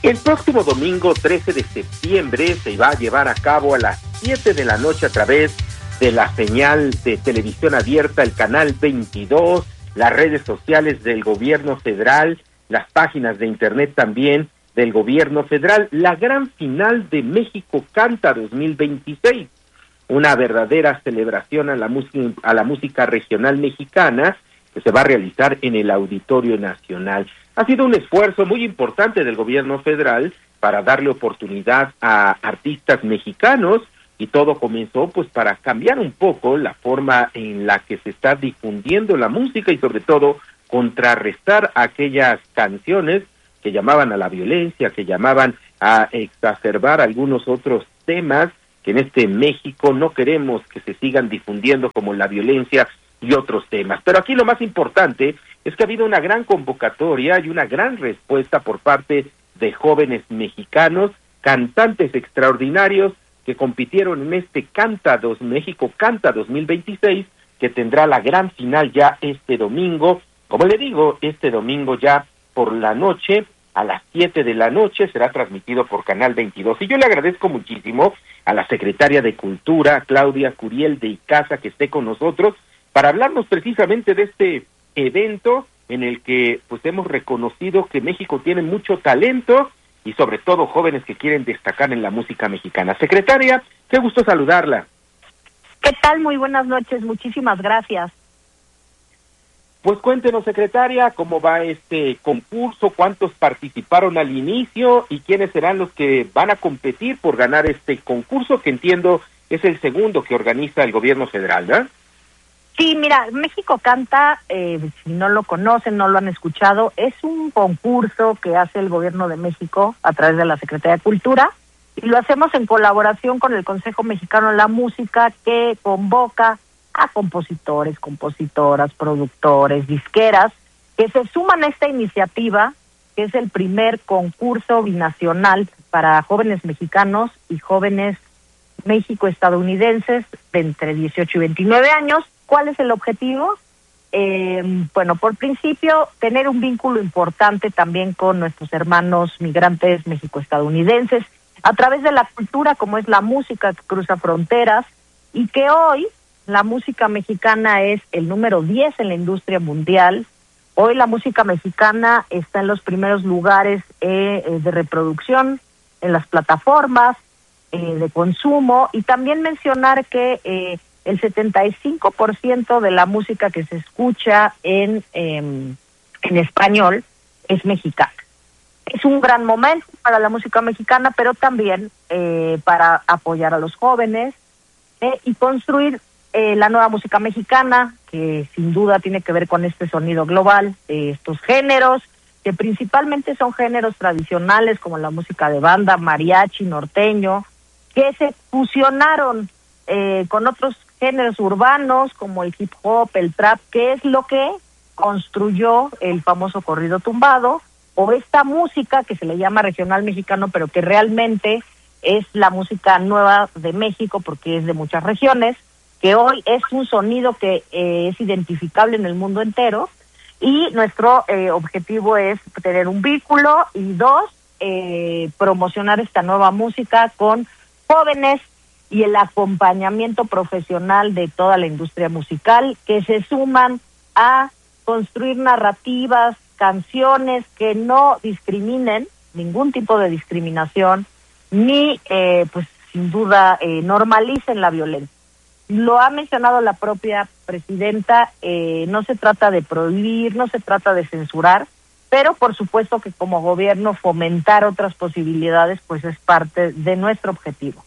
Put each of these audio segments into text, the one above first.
El próximo domingo 13 de septiembre se va a llevar a cabo a las 7 de la noche a través de la señal de televisión abierta, el canal 22, las redes sociales del gobierno federal, las páginas de internet también del gobierno federal, la gran final de México Canta 2026, una verdadera celebración a la música regional mexicana que se va a realizar en el Auditorio Nacional. Ha sido un esfuerzo muy importante del gobierno federal para darle oportunidad a artistas mexicanos, y todo comenzó pues para cambiar un poco la forma en la que se está difundiendo la música y sobre todo contrarrestar aquellas canciones que llamaban a la violencia, que llamaban a exacerbar algunos otros temas que en este México no queremos que se sigan difundiendo, como la violencia y otros temas. Pero aquí lo más importante es que ha habido una gran convocatoria y una gran respuesta por parte de jóvenes mexicanos, cantantes extraordinarios que compitieron en este México Canta 2026, que tendrá la gran final ya este domingo. Como le digo, este domingo ya por la noche, a las 7 de la noche, será transmitido por Canal 22. Y yo le agradezco muchísimo a la secretaria de Cultura, Claudia Curiel de Icaza, que esté con nosotros para hablarnos precisamente de este evento en el que pues hemos reconocido que México tiene mucho talento y sobre todo jóvenes que quieren destacar en la música mexicana. Secretaria, qué gusto saludarla. ¿Qué tal? Muy buenas noches, muchísimas gracias. Pues cuéntenos, secretaria, cómo va este concurso, cuántos participaron al inicio y quiénes serán los que van a competir por ganar este concurso, que entiendo es el segundo que organiza el gobierno federal, ¿verdad? Sí, mira, México Canta, si no lo conocen, no lo han escuchado, es un concurso que hace el gobierno de México a través de la Secretaría de Cultura, y lo hacemos en colaboración con el Consejo Mexicano de la Música, que convoca a compositores, compositoras, productores, disqueras, que se suman a esta iniciativa, que es el primer concurso binacional para jóvenes mexicanos y jóvenes mexico-estadounidenses de entre 18 y 29 años. ¿Cuál es el objetivo? Bueno, por principio, tener un vínculo importante también con nuestros hermanos migrantes mexico-estadounidenses a través de la cultura, como es la música que cruza fronteras, y que hoy la música mexicana es el número 10 en la industria mundial. Hoy la música mexicana está en los primeros lugares de reproducción en las plataformas de consumo, y también mencionar que el 75% de la música que se escucha en español es mexicana. Es un gran momento para la música mexicana, pero también para apoyar a los jóvenes y construir la nueva música mexicana, que sin duda tiene que ver con este sonido global, estos géneros, que principalmente son géneros tradicionales como la música de banda, mariachi, norteño, que se fusionaron con otros géneros urbanos como el hip hop, el trap, que es lo que construyó el famoso corrido tumbado, o esta música que se le llama regional mexicano, pero que realmente es la música nueva de México, porque es de muchas regiones, que hoy es un sonido que es identificable en el mundo entero, y nuestro objetivo es tener un vínculo, y dos, promocionar esta nueva música con jóvenes y el acompañamiento profesional de toda la industria musical, que se suman a construir narrativas, canciones que no discriminen, ningún tipo de discriminación, ni pues sin duda normalicen la violencia. Lo ha mencionado la propia presidenta, no se trata de prohibir, no se trata de censurar, pero por supuesto que como gobierno fomentar otras posibilidades pues es parte de nuestro objetivo.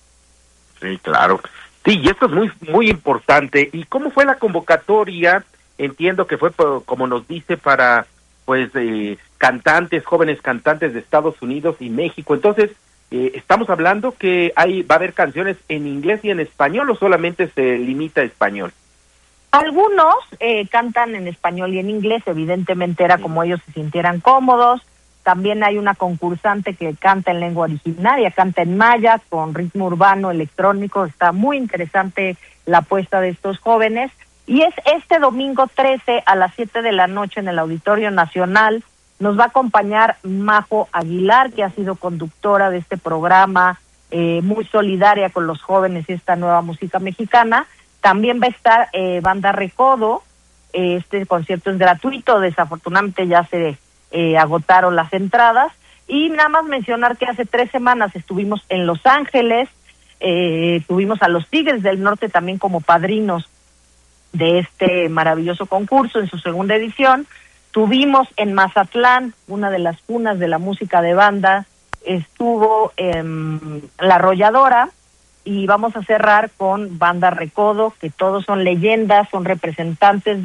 Sí, claro. Sí, y esto es muy muy importante. ¿Y cómo fue la convocatoria? Entiendo que fue, como nos dice, para pues cantantes, jóvenes cantantes de Estados Unidos y México. Entonces, ¿estamos hablando que va a haber canciones en inglés y en español, o solamente se limita a español? Algunos cantan en español y en inglés, evidentemente era como ellos se sintieran cómodos. También hay una concursante que canta en lengua originaria, canta en maya, con ritmo urbano, electrónico. Está muy interesante la apuesta de estos jóvenes. Y es este domingo 13 a las 7 de la noche en el Auditorio Nacional. Nos va a acompañar Majo Aguilar, que ha sido conductora de este programa, muy solidaria con los jóvenes y esta nueva música mexicana. También va a estar Banda Recodo. Este concierto es gratuito, desafortunadamente ya se agotaron las entradas. Y nada más mencionar que hace 3 semanas estuvimos en Los Ángeles, tuvimos a los Tigres del Norte también como padrinos de este maravilloso concurso en su segunda edición. Tuvimos en Mazatlán, una de las cunas de la música de banda, estuvo La Arrolladora, y vamos a cerrar con Banda Recodo, que todos son leyendas, son representantes de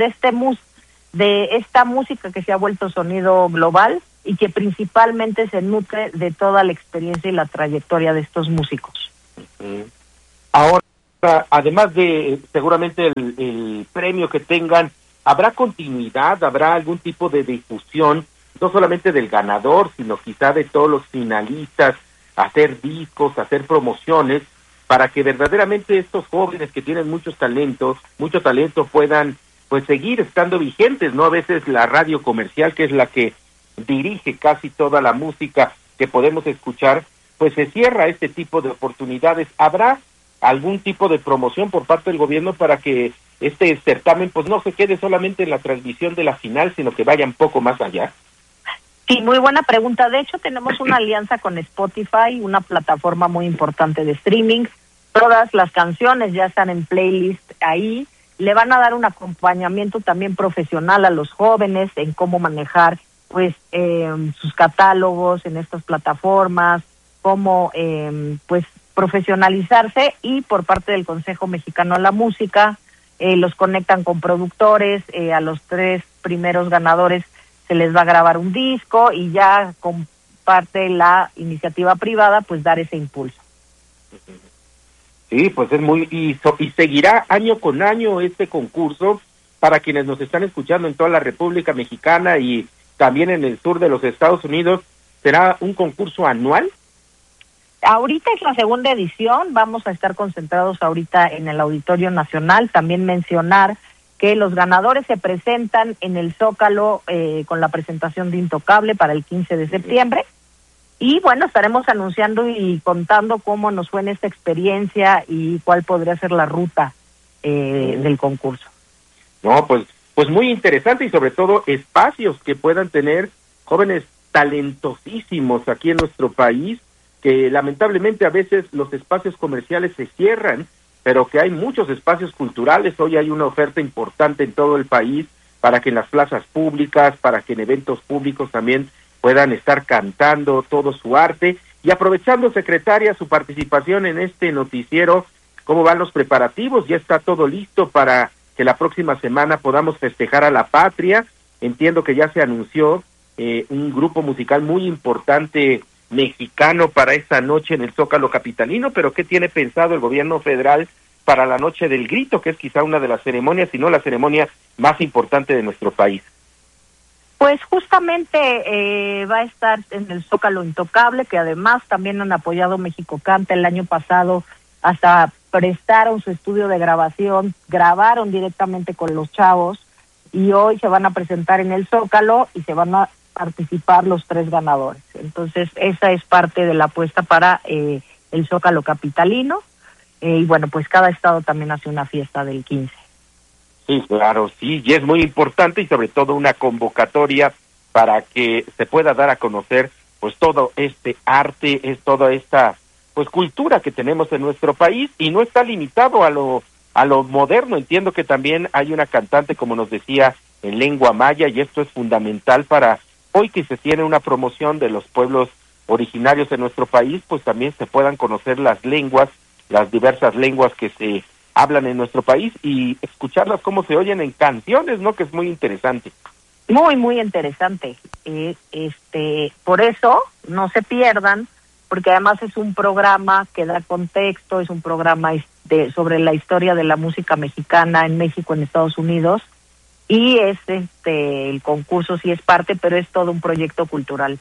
esta música que se ha vuelto sonido global y que principalmente se nutre de toda la experiencia y la trayectoria de estos músicos. Ahora, además de seguramente el premio que tengan, ¿habrá continuidad? ¿Habrá algún tipo de difusión, no solamente del ganador, sino quizá de todos los finalistas, hacer discos, hacer promociones, para que verdaderamente estos jóvenes que tienen mucho talento puedan pues seguir estando vigentes, ¿no? A veces la radio comercial, que es la que dirige casi toda la música que podemos escuchar, pues se cierra este tipo de oportunidades. ¿Habrá algún tipo de promoción por parte del gobierno para que este certamen pues no se quede solamente en la transmisión de la final, sino que vaya un poco más allá? Sí, muy buena pregunta. De hecho, tenemos una alianza con Spotify, una plataforma muy importante de streaming. Todas las canciones ya están en playlist ahí. Le van a dar un acompañamiento también profesional a los jóvenes en cómo manejar pues sus catálogos en estas plataformas, cómo pues profesionalizarse, y por parte del Consejo Mexicano de la Música los conectan con productores. A los 3 primeros ganadores se les va a grabar un disco, y ya con parte de la iniciativa privada pues dar ese impulso. Sí, pues es muy... Y seguirá año con año este concurso para quienes nos están escuchando en toda la República Mexicana y también en el sur de los Estados Unidos. ¿Será un concurso anual? Ahorita es la segunda edición, vamos a estar concentrados ahorita en el Auditorio Nacional. También mencionar que los ganadores se presentan en el Zócalo con la presentación de Intocable para el 15 de septiembre. Y bueno, estaremos anunciando y contando cómo nos fue en esta experiencia y cuál podría ser la ruta del concurso. No, pues muy interesante, y sobre todo espacios que puedan tener jóvenes talentosísimos aquí en nuestro país, que lamentablemente a veces los espacios comerciales se cierran, pero que hay muchos espacios culturales. Hoy hay una oferta importante en todo el país para que en las plazas públicas, para que en eventos públicos también puedan estar cantando todo su arte. Y aprovechando, secretaria, su participación en este noticiero, ¿cómo van los preparativos? ¿Ya está todo listo para que la próxima semana podamos festejar a la patria? Entiendo que ya se anunció un grupo musical muy importante mexicano para esta noche en el Zócalo capitalino, pero ¿qué tiene pensado el gobierno federal para la Noche del Grito, que es quizá una de las ceremonias, si no la ceremonia más importante de nuestro país? Pues justamente va a estar en el Zócalo Intocable, que además también han apoyado México Canta. El año pasado hasta prestaron su estudio de grabación, grabaron directamente con los chavos, y hoy se van a presentar en el Zócalo y se van a participar los 3 ganadores. Entonces esa es parte de la apuesta para el Zócalo capitalino, y bueno, pues cada estado también hace una fiesta del 15. Sí, claro, sí, y es muy importante, y sobre todo una convocatoria para que se pueda dar a conocer pues todo este arte, es toda esta pues cultura que tenemos en nuestro país, y no está limitado a lo moderno. Entiendo que también hay una cantante, como nos decía, en lengua maya, y esto es fundamental para hoy que se tiene una promoción de los pueblos originarios de nuestro país, pues también se puedan conocer las lenguas, las diversas lenguas que se hablan en nuestro país, y escucharlas cómo se oyen en canciones, ¿no? Que es muy interesante. Muy, muy interesante. Por eso no se pierdan, porque además es un programa que da contexto, es un programa sobre la historia de la música mexicana en México, en Estados Unidos, y es el concurso sí es parte, pero es todo un proyecto cultural.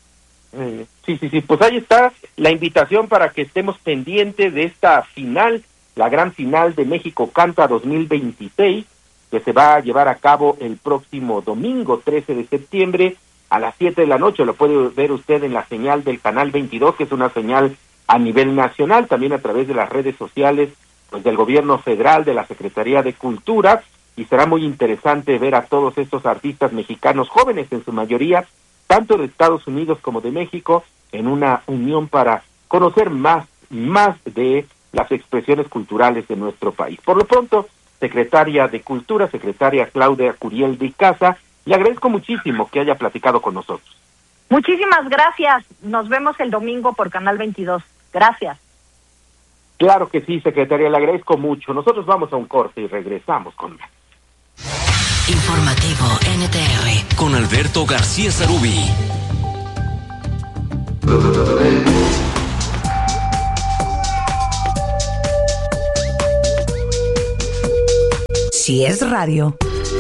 Sí, pues ahí está la invitación para que estemos pendientes de esta final, la gran final de México Canta 2026, que se va a llevar a cabo el próximo domingo 13 de septiembre a las 7 de la noche. Lo puede ver usted en la señal del canal 22, que es una señal a nivel nacional, también a través de las redes sociales pues del gobierno federal, de la Secretaría de Cultura, y será muy interesante ver a todos estos artistas mexicanos jóvenes, en su mayoría, tanto de Estados Unidos como de México, en una unión para conocer más de las expresiones culturales de nuestro país. Por lo pronto, secretaria de Cultura, secretaria Claudia Curiel de Icaza, le agradezco muchísimo que haya platicado con nosotros. Muchísimas gracias. Nos vemos el domingo por Canal 22. Gracias. Claro que sí, secretaria, le agradezco mucho. Nosotros vamos a un corte y regresamos con más. Informativo NTR con Alberto García Zarubi. Si es radio,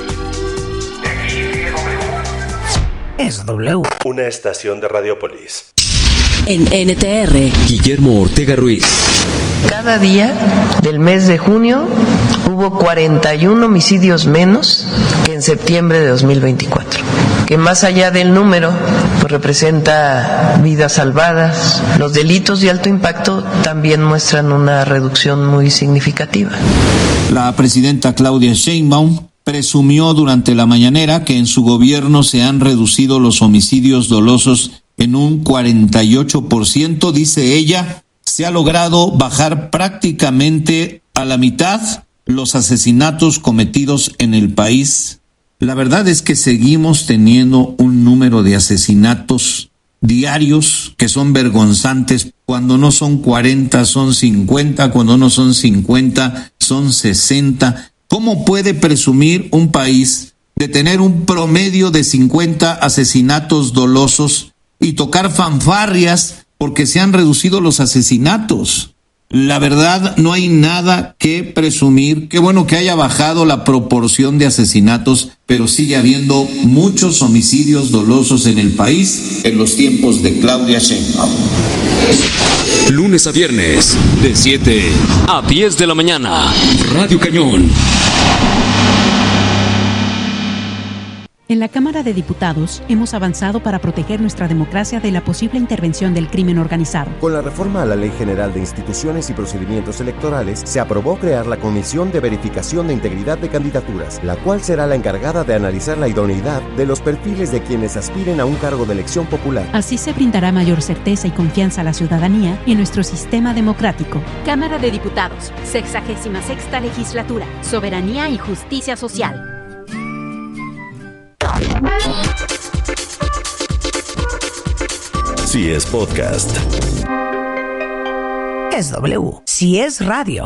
es W. Una estación de Radiopolis. En NTR, Guillermo Ortega Ruiz. Cada día del mes de junio hubo 41 homicidios menos que en septiembre de 2024, que más allá del número pues representa vidas salvadas. Los delitos de alto impacto también muestran una reducción muy significativa. La presidenta Claudia Sheinbaum presumió durante la mañanera que en su gobierno se han reducido los homicidios dolosos en un 48%, dice ella. Se ha logrado bajar prácticamente a la mitad los asesinatos cometidos en el país. La verdad es que seguimos teniendo un número de asesinatos diarios que son vergonzantes. Cuando no son 40, son 50, cuando no son 50, son 60. ¿Cómo puede presumir un país de tener un promedio de 50 asesinatos dolosos y tocar fanfarrias porque se han reducido los asesinatos? La verdad, no hay nada que presumir. Qué bueno que haya bajado la proporción de asesinatos, pero sigue habiendo muchos homicidios dolosos en el país en los tiempos de Claudia Sheinbaum. Lunes a viernes, de 7 a 10 de la mañana. Radio Cañón. En la Cámara de Diputados hemos avanzado para proteger nuestra democracia de la posible intervención del crimen organizado. Con la reforma a la Ley General de Instituciones y Procedimientos Electorales, se aprobó crear la Comisión de Verificación de Integridad de Candidaturas, la cual será la encargada de analizar la idoneidad de los perfiles de quienes aspiren a un cargo de elección popular. Así se brindará mayor certeza y confianza a la ciudadanía y en nuestro sistema democrático. Cámara de Diputados, 66ª Legislatura, Soberanía y Justicia Social. Si es podcast, Es W. Si es radio,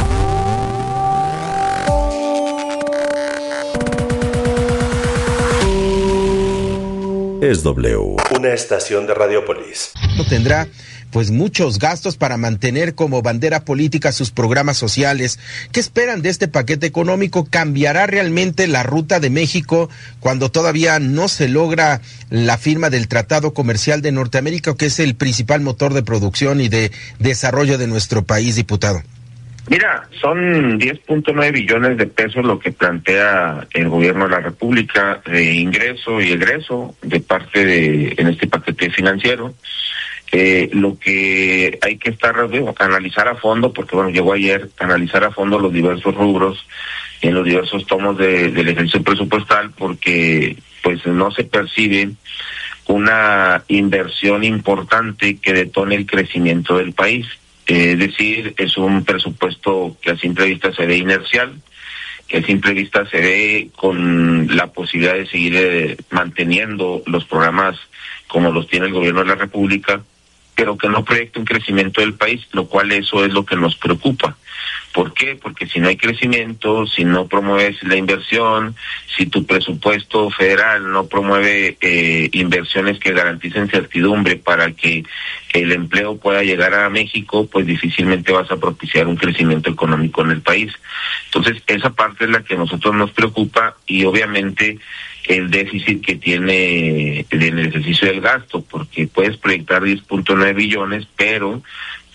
es W. Una estación de Radiopolis. Tendrá pues muchos gastos para mantener como bandera política sus programas sociales. ¿Qué esperan de este paquete económico? ¿Cambiará realmente la ruta de México cuando todavía no se logra la firma del Tratado Comercial de Norteamérica, que es el principal motor de producción y de desarrollo de nuestro país, diputado? Mira, son 10.9 billones de pesos lo que plantea el gobierno de la República de ingreso y egreso de parte en este paquete financiero. Lo que hay que analizar a fondo, porque bueno, llegó ayer, analizar a fondo los diversos rubros en los diversos tomos del ejercicio presupuestal, porque pues no se percibe una inversión importante que detone el crecimiento del país. Es decir, es un presupuesto que a simple vista se ve inercial, que a simple vista se ve con la posibilidad de seguir manteniendo los programas como los tiene el gobierno de la República, pero que no proyecta un crecimiento del país, lo cual eso es lo que nos preocupa. ¿Por qué? Porque si no hay crecimiento, si no promueves la inversión, si tu presupuesto federal no promueve inversiones que garanticen certidumbre para que el empleo pueda llegar a México, pues difícilmente vas a propiciar un crecimiento económico en el país. Entonces, esa parte es la que a nosotros nos preocupa, y obviamente el déficit que tiene en el ejercicio del gasto, porque puedes proyectar 10.9 billones, pero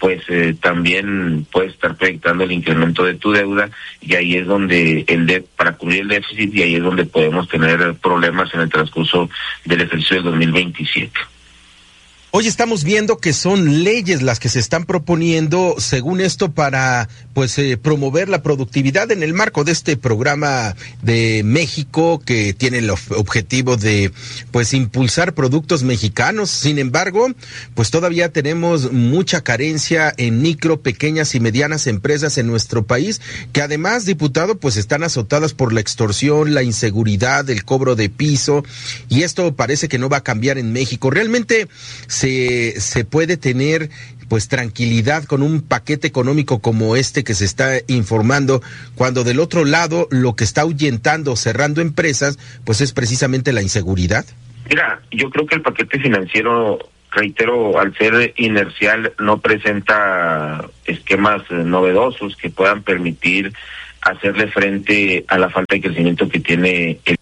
pues también puedes estar proyectando el incremento de tu deuda, y ahí es donde para cubrir el déficit, y ahí es donde podemos tener problemas en el transcurso del ejercicio del 2027. Hoy estamos viendo que son leyes las que se están proponiendo, según esto, para promover la productividad en el marco de este programa de México, que tiene el objetivo de impulsar productos mexicanos. Sin embargo, todavía tenemos mucha carencia en micro, pequeñas y medianas empresas en nuestro país, que además, diputado, están azotadas por la extorsión, la inseguridad, el cobro de piso, y esto parece que no va a cambiar en México. Realmente se puede tener tranquilidad con un paquete económico como este que se está informando, cuando del otro lado lo que está ahuyentando, cerrando empresas, es precisamente la inseguridad. Mira, yo creo que el paquete financiero, reitero, al ser inercial, no presenta esquemas novedosos que puedan permitir hacerle frente a la falta de crecimiento que tiene el